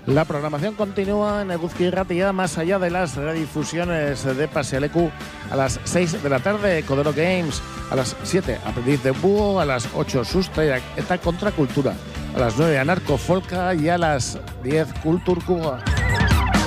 La programación continúa en Eguzki Irratia, más allá de las redifusiones de Pasealeku. A las 6 de la tarde, Codero Games. A las 7, Aprendiz de Búho. A las 8, Sustraiak eta Contracultura. A las 9, Anarco Folka. Y a las 10, Kultur Kuba.